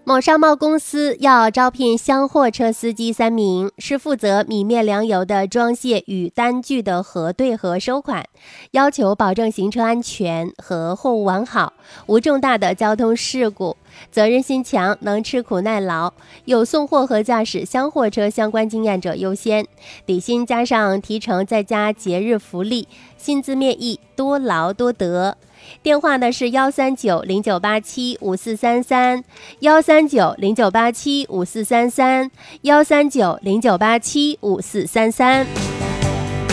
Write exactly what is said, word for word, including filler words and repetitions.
某商贸公司要招聘厢货车司机三名，是负责米面粮油的装卸与单据的核对和收款，要求保证行车安全和货物完好，无重大的交通事故，责任心强，能吃苦耐劳，有送货和驾驶厢货车相关经验者优先，底薪加上提成再加节日福利，薪资面议，多劳多得。电话呢是幺三九零九八七五四三三，幺三九零九八七五四三三，幺三九零九八七五四三三。